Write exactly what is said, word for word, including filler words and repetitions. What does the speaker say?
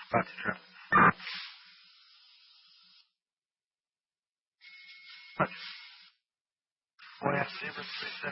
About to trip. What? Boy, I have zebra